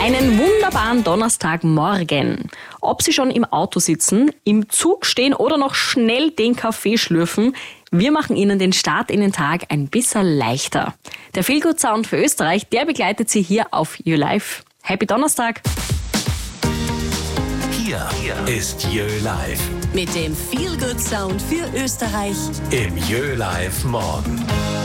Einen wunderbaren Donnerstagmorgen. Ob Sie schon im Auto sitzen, im Zug stehen oder noch schnell den Kaffee schlürfen, wir machen Ihnen den Start in den Tag ein bisschen leichter. Der Feelgood Sound für Österreich, der begleitet Sie hier auf YouLife. Happy Donnerstag! Hier ist YouLife Mit dem Feelgood Sound für Österreich im YouLife Morgen.